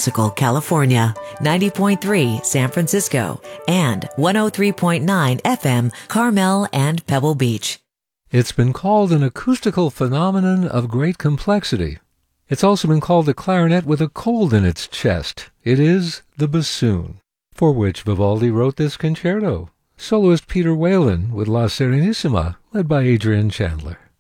Popsicle, California, 90.3 San Francisco, and 103.9 FM Carmel and Pebble Beach. It's been called an acoustical phenomenon of great complexity. It's also been called a clarinet with a cold in its chest. It is the bassoon, for which Vivaldi wrote this concerto. Soloist Peter Whalen with La Serenissima, led by Adrian Chandler.